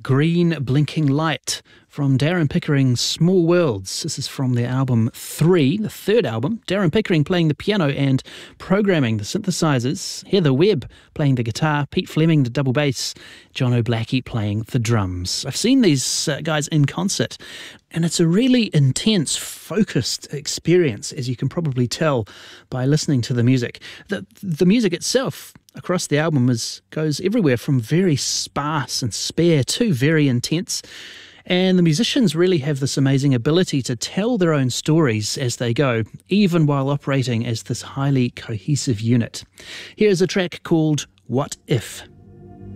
Green Blinking Light from Darren Pickering's Small Worlds. This is from their album 3, the third album. Darren Pickering playing the piano and programming the synthesizers. Heather Webb playing the guitar. Pete Fleming the double bass. John O'Blackie playing the drums. I've seen these guys in concert, and it's a really intense, focused experience, as you can probably tell by listening to the music. The music itself across the album goes everywhere from very sparse and spare to very intense. And the musicians really have this amazing ability to tell their own stories as they go, even while operating as this highly cohesive unit. Here's a track called What If?